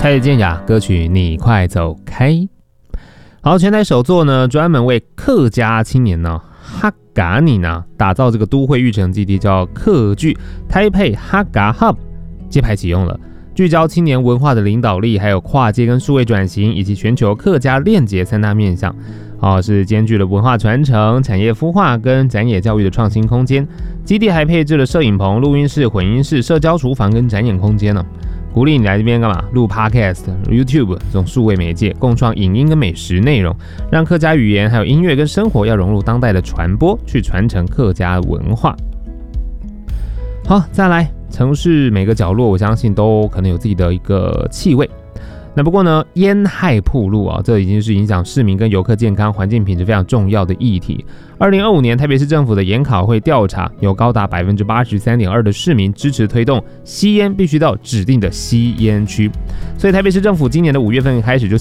蔡健雅歌曲《你快走开》。好，全台首作呢，专门为客家青年呢哈嘎尼呢打造这个都会育成基地，叫客剧台北哈嘎 Hub 揭牌启用了，聚焦青年文化的领导力，还有跨界跟数位转型，以及全球客家链结3大面向。是兼具了文化传承、产业孵化跟展演教育的创新空间。基地还配置了摄影棚、录音室、混音室、社交厨房跟展演空间呢。鼓励你来这边干嘛？录 Podcast、YouTube 这种数位媒介，共创影音跟美食内容，让客家语言还有音乐跟生活要融入当代的传播，去传承客家文化。好，再来，城市每个角落，我相信都可能有自己的一个气味。那不过呢，烟害暴露这已经是影响市民跟游客健康、环境品质非常重要的议题。2025年台北市政府的研考会调查，有高达 83.2% 的市民支持推动吸烟必须到指定的吸烟区，所以台北市政府今年的5月份开始就